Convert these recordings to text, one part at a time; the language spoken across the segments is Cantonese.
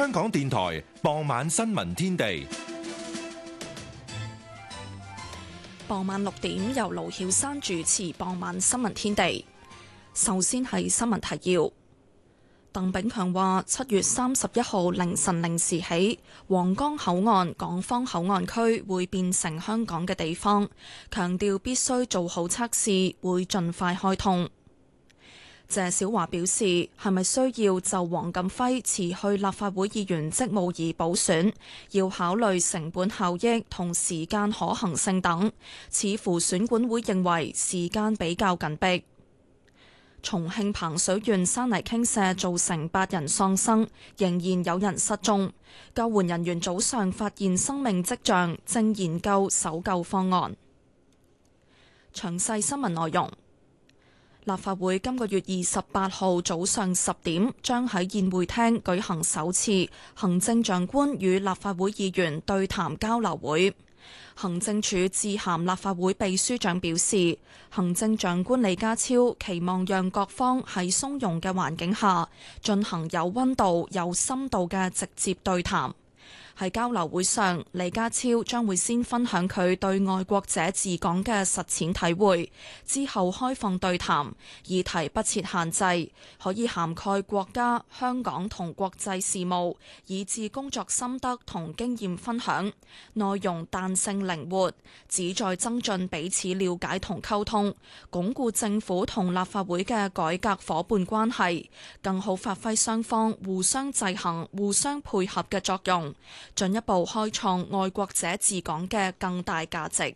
香港電台傍晚新聞天地。 傍晚6點由盧曉珊主持傍晚新聞天地。首先係新聞提要。鄧炳強話7月31號凌晨0時起，皇崗口岸港方口岸區會變成香港嘅地方，強調必須做好測試，會盡快開通。謝小華表示，係咪需要就黃錦輝辭去立法會議員職務而補選，要考慮成本效益同時間可行性等，似乎選管會認為時間比較緊迫。重慶彭水縣山泥傾瀉造成8人喪生，仍然有人失蹤。救援人員早上發現生命跡象，正研究搜救方案。詳細新聞內容。立法會今個月28號早上10點將喺宴會廳舉行首次行政長官與立法會議員對談交流會。行政署致函立法會秘書長表示，行政長官李家超期望讓各方喺鬆容嘅環境下進行有溫度、有深度嘅直接對談。喺交流會上，李家超將會先分享佢對愛國者治港嘅實踐體會，之後開放對談，議題不設限制，可以涵蓋國家、香港同國際事務，以至工作心得同經驗分享，內容彈性靈活，旨在增進彼此了解同溝通，鞏固政府同立法會嘅改革夥伴關係，更好發揮雙方互相制衡、互相配合嘅作用，進一步開創愛國者治港嘅更大價值。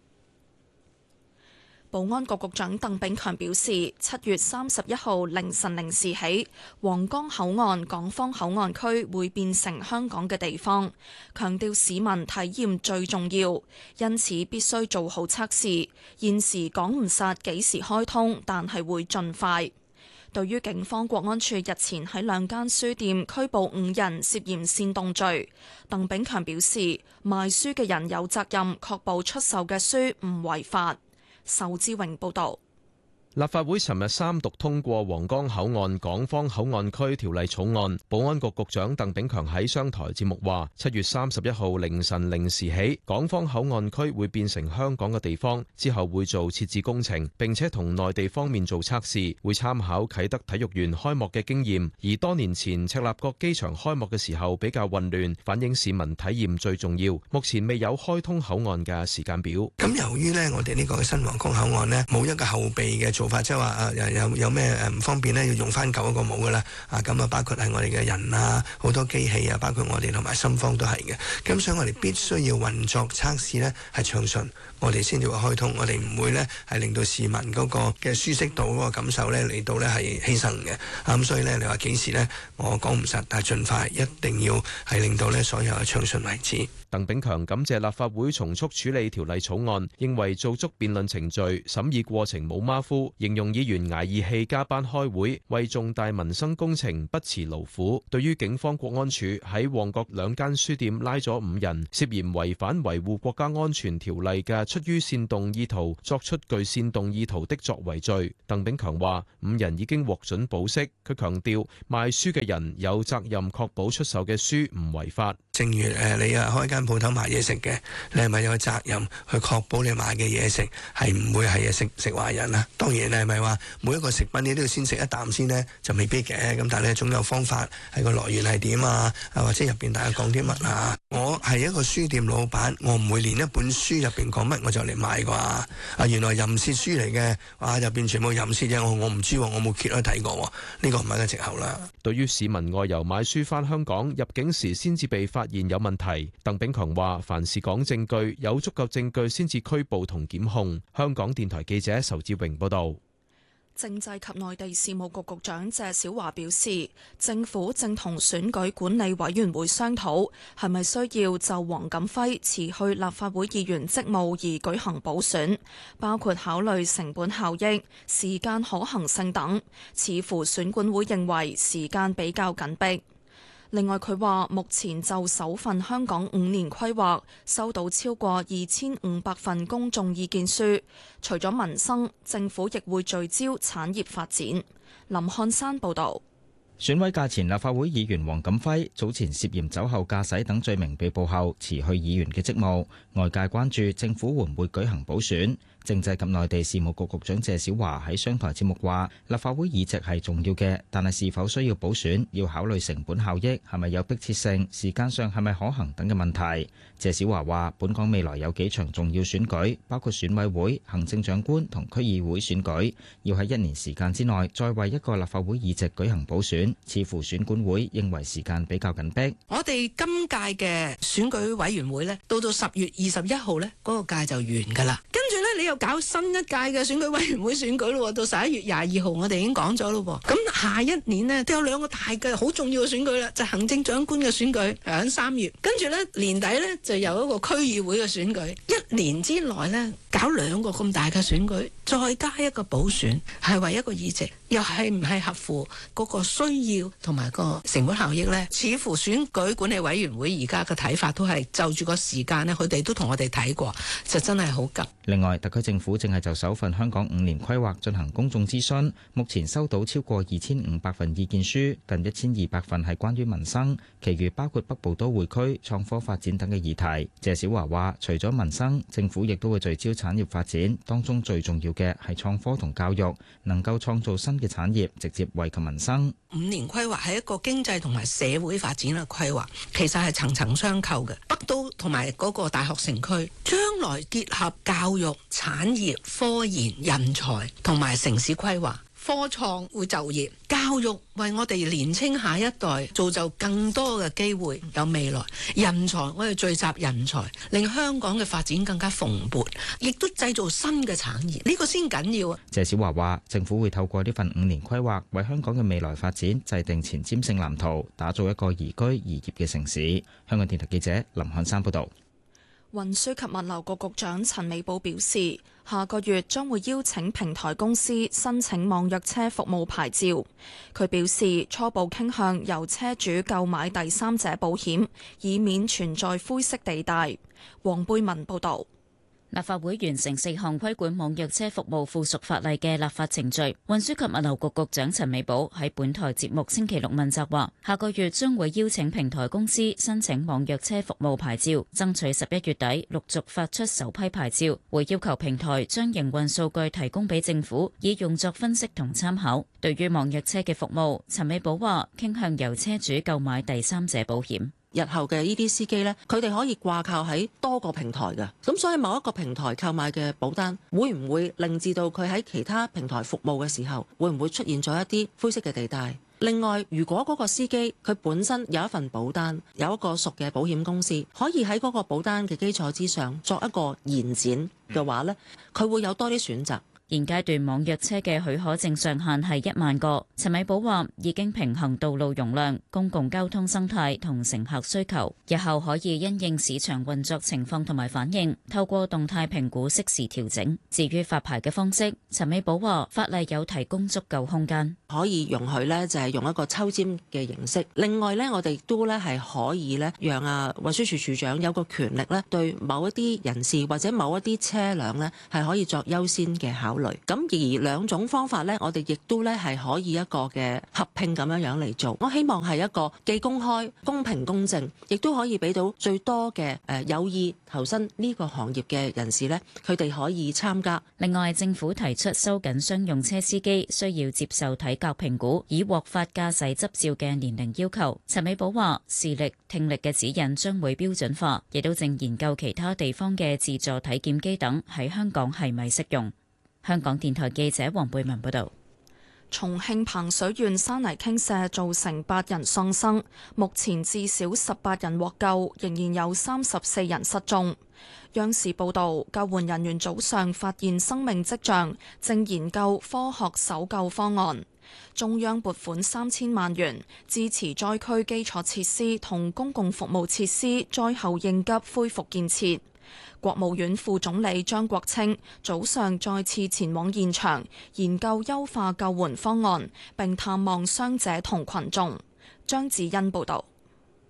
保安局局長鄧炳強表示，7月31號凌晨0時起，皇崗口岸港方口岸區會變成香港嘅地方，強調市民體驗最重要，因此必須做好測試。現時講唔實幾時開通，但係會盡快。對於警方國安處日前喺2間書店拘捕5人涉嫌煽動罪，鄧炳強表示，賣書嘅人有責任確保出售嘅書唔違法。仇志榮報導。 立法會尋日3讀通過皇崗口岸港方口岸區條例草案。保安局局長鄧炳強喺商台節目話：7月31號凌晨0時起，港方口岸區會變成香港嘅地方，之後會做設置工程，並且同內地方面做測試，會參考啟德體育園開幕嘅經驗。而多年前赤鱲角機場開幕嘅時候比較混亂，反映市民體驗最重要。目前未有開通口岸嘅時間表。 咁由於呢，我哋呢個新皇崗口岸呢，冇一個後備嘅做法，即係話有咩唔方便呢？要用翻舊一個冇噶啦。咁包括係我哋嘅人啊，好多機器啊，包括我哋同埋深方都係嘅。咁所以我哋必須要運作測試呢係暢順，我哋先至會開通。我哋唔會呢係令到市民嗰個嘅舒適度嗰個感受呢嚟到呢係犧牲嘅。咁所以呢，你話幾時呢？我講唔實，但係盡快一定要係令到呢所有嘅暢順為止。 鄧炳強感謝立法會從速處理條例草案，認為做足辯論程序、審議過程冇馬虎，形容議員捱義氣加班開會，為重大民生工程不辭勞苦。對於警方國安處喺旺角2間書店拉咗5人，涉嫌違反維護國家安全條例嘅出於煽動意圖作出具煽動意圖的作為罪，鄧炳強話5人已經獲准保釋。佢強調賣書嘅人有責任確保出售嘅書唔違法。 正如你開間鋪頭賣嘢食嘅，你係咪有責任去確保你買嘅嘢食係唔會係食壞人啊？當然你係咪話每一個食品你都要先食一啖先呢？就未必嘅。咁但係咧總有方法，係個來源係點啊？或者入邊大家講啲乜啊？我係一個書店老闆，我唔會連一本書入邊講乜我就嚟買啩。原來淫褻書嚟嘅，入邊全部淫褻嘅，我唔知，我冇揭開睇過，呢個唔係個藉口啦。 對於市民外遊買書返香港入境時先至被發現有問題，鄧炳強話：凡事講證據，有足夠證據先至拘捕同檢控。香港電台記者仇志榮報導。 政制及內地事務局局長謝小華表示，政府正同選舉管理委員會商討，係咪需要就黃錦輝辭去立法會議員職務而舉行補選，包括考慮成本效益、時間可行性等。似乎選管會認為時間比較緊迫。另外，佢話目前就首份香港5年規劃收到超過2500份公眾意見書，除咗民生，政府亦會聚焦產業發展。林漢山報導。 選委界前立法會議員黃錦輝早前涉嫌酒後駕駛等罪名被捕後辭去議員嘅職務，外界關注政府會唔會舉行補選。政制及內地事務局局長謝小華喺商台節目話：立法會議席係重要嘅，但係是否需要補選，要考慮成本效益，係咪有迫切性，時間上係咪可行等嘅問題。謝小華話：本港未來有幾場重要選舉，包括選委會、行政長官同區議會選舉，要喺1年時間之內再為一個立法會議席舉行補選，似乎選管會認為時間比較緊迫。 我哋今屆嘅選舉委員會呢，到10月21號呢，嗰個屆就完㗎啦。跟住呢，你又搞新一屆嘅選舉委員會選舉咯，到11月22號我哋已經講咗咯。咁下一年呢，都有2個大嘅好重要嘅選舉啦，就係行政長官嘅選舉喺3月，跟住呢，年底呢，就有一個區議會嘅選舉。1年之內呢，搞2個咁大嘅選舉，再加一個補選，係為一個議席，又係唔係合乎嗰個需要同埋個成本效益呢？似乎選舉管理委員會而家嘅睇法都係就住個時間呢，佢哋都同我哋睇過，就真係好急。 另外，特區政府正係就首份香港5年規劃進行公眾諮詢，目前收到超過2500份意見書，近1200份係關於民生，其餘包括北部都會區、創科發展等嘅議題。謝小華話：除咗民生，政府亦都會聚焦產業發展，當中最重要嘅係創科同教育，能夠創造新嘅產業，直接惠及民生。 5年規劃係一個經濟同埋社會發展嘅規劃，其實係層層相扣嘅。北都同埋嗰個大學城區，將來結合教育、產業、科研、人才同埋城市規劃。科創會就業，教育為我哋年青下一代造就更多嘅機會，有未來。人才我哋聚集人才，令香港嘅發展更加蓬勃，亦都製造新嘅產業，呢個先緊要啊！ 謝小華話：政府會透過呢份5年規劃，為香港嘅未來發展制定前瞻性藍圖，打造一個宜居宜業嘅城市。香港電台記者林漢山報導。 運輸及物流局局長陳美寶表示，下個月將會邀請平台公司申請網約車服務牌照。佢表示，初步傾向由車主購買第三者保險，以免存在灰色地帶。黃貝文報導。 立法會完成4項規管網約車服務附屬法例嘅立法程序。運輸及物流局局長陳美寶喺本台節目星期六問責話，下個月將會邀請平台公司申請網約車服務牌照，爭取11月底陸續發出首批牌照。會要求平台將營運數據提供俾政府，以用作分析同參考。對於網約車嘅服務，陳美寶話傾向由車主購買第三者保險。 日後嘅呢啲司機呢，佢哋可以掛靠喺多個平台嘅，咁所以某一個平台購買嘅保單，會唔會令至到佢喺其他平台服務嘅時候，會唔會出現咗一啲灰色嘅地帶？另外，如果嗰個司機佢本身有一份保單，有一個熟嘅保險公司，可以喺嗰個保單嘅基礎之上作一個延展嘅話呢，佢會有多啲選擇。 現階段網約車嘅許可證上限係1萬個。陳美寶話已經平衡道路容量、公共交通生態同乘客需求，日後可以因應市場運作情況同埋反應，透過動態評估適時調整。至於發牌嘅方式，陳美寶話法例有提供足夠空間， 可以容許呢就係用一個抽籤嘅形式。另外呢，我哋都呢係可以呢讓運輸署署長有個權力呢對某一啲人士或者某一啲車輛呢係可以作優先嘅考慮。咁而兩種方法呢，我哋亦都呢係可以一個嘅合併咁樣嚟做。我希望係一個既公開、公平、公正，亦都可以俾到最多嘅有意投身呢個行業嘅人士呢，佢哋可以參加。 另外，政府提出收緊商用車司機需要接受體格評估以獲發駕駛執照嘅年齡要求。陳美寶話視力、聽力嘅指引將會標準化，亦都正研究其他地方嘅自助體檢機等喺香港係咪適用。香港電台記者黃貝文報道。 重慶彭水縣山泥傾瀉造成8人喪生，目前至少18人獲救，仍然有34人失蹤。央視報道，救援人員早上發現生命跡象，正研究科學搜救方案。中央撥款3000萬元支持災區基礎設施同公共服務設施災後應急恢復建設。國務院副總理張國清早上再次前往現場研究優化救援方案，並探望傷者同群眾。張子欣報道。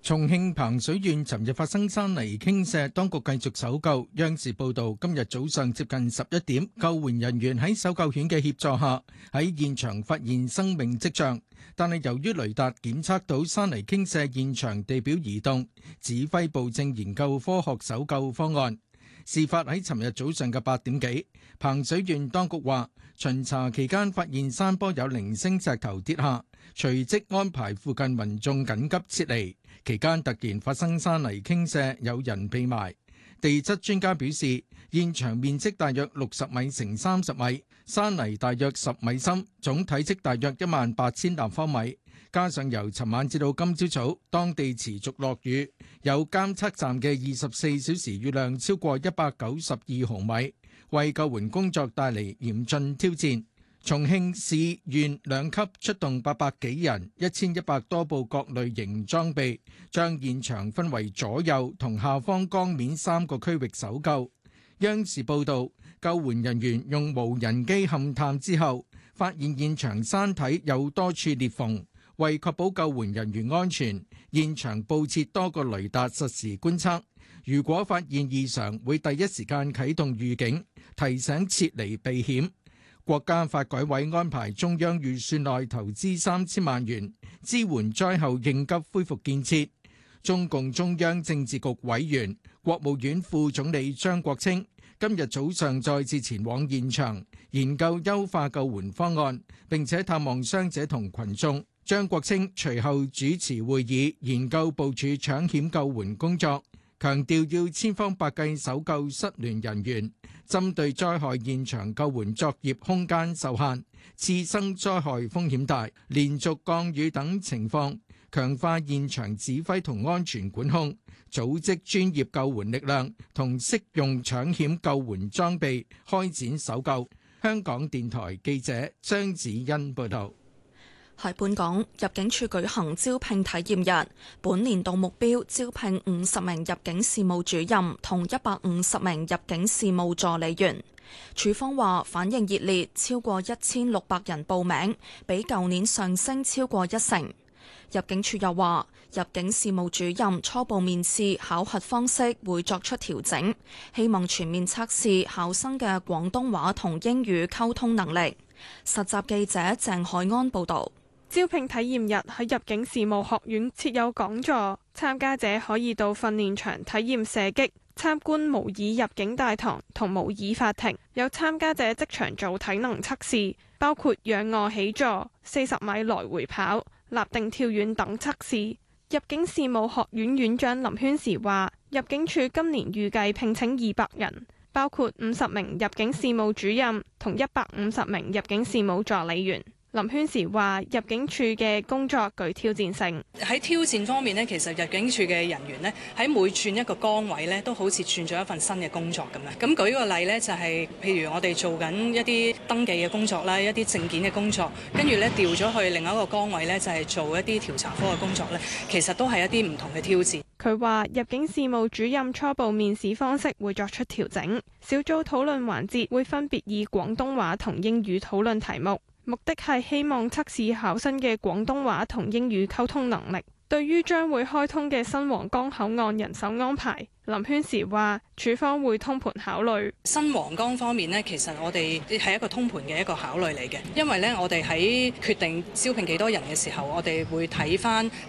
重慶彭水縣尋日發生山泥傾瀉，當局繼續搜救。央視報道，今日早上接近11點，救援人員喺搜救犬嘅協助下，喺現場發現生命跡象，但係由於雷達檢測到山泥傾瀉現場地表移動，指揮部正研究科學搜救方案。事發喺尋日早上嘅8點幾，彭水縣當局話，巡查期間發現山坡有零星石頭跌下，隨即安排附近民眾緊急撤離。期間突然發生山泥傾瀉，有人被埋。地質專家表示，現場面積大約60米乘30米，山泥大約10米深，總體積大約18000立方米。加上由尋晚至到今朝早，當地持續落雨，有監測站嘅24小時雨量超過192毫米，為救援工作帶嚟嚴峻挑戰。重慶市縣兩級出動800幾人、1100多部各類型裝備，將現場分為左右同下方江面3個區域搜救。央視報導，救援人員用無人機勘探之後，發現現場山體有多處裂縫，為確保救援人員安全，現場佈設多個雷達實時觀測。如果發現異常，會第一時間啟動預警，提醒撤離避險。國家發改委安排中央預算內投資3000萬元，支援災後應急恢復建設。中共中央政治局委員、國務院副總理張國清今日早上再次前往現場，研究優化救援方案，並且探望傷者同群眾。張國清隨後主持會議，研究部署搶險救援工作，強調要千方百計搜救失聯人員。針對災害現場救援作業空間受限、次生災害風險大、連續降雨等情況，強化現場指揮同安全管控，組織專業救援力量同適用搶險救援裝備，開展搜救。香港電台記者張子欣報道。 喺本港，入境處舉行招聘體驗日，本年度目標招聘50名入境事務主任同150名入境事務助理員。處方話反應熱烈，超過1600人報名，比舊年上升超過1成。入境處又話，入境事務主任初步面試考核方式會作出調整，希望全面測試考生嘅廣東話同英語溝通能力。實習記者鄭海安報導。 招聘體驗日喺入境事務學院設有講座，參加者可以到訓練場體驗射擊、參觀模擬入境大堂同模擬法庭。有參加者即場做體能測試，包括仰臥起坐、40米來回跑、立定跳遠等測試。入境事務學院院長林軒時話，入境處今年預計聘請200人，包括50名入境事務主任同150名入境事務助理員。林軒時話：入境處嘅工作具挑戰性。 喺挑戰方面呢，其實入境處嘅人員呢，喺每轉一個崗位呢，都好似轉咗一份新嘅工作咁樣。咁舉個例呢，就係譬如我哋做緊一啲登記嘅工作啦，一啲證件嘅工作，跟住呢調咗去另一個崗位呢，就係做一啲調查科嘅工作呢，其實都係一啲唔同嘅挑戰。 佢話入境事務主任初步面試方式會作出調整，小組討論環節會分別以廣東話同英語討論題目。目的係希望測試考生嘅廣東話同英語溝通能力。對於將會開通嘅新皇崗口岸人手安排，林軒時話：處方會通盤考慮。 新皇崗方面呢，其實我哋係一個通盤嘅一個考慮嚟嘅，因為呢，我哋喺決定招聘幾多人嘅時候，我哋會睇返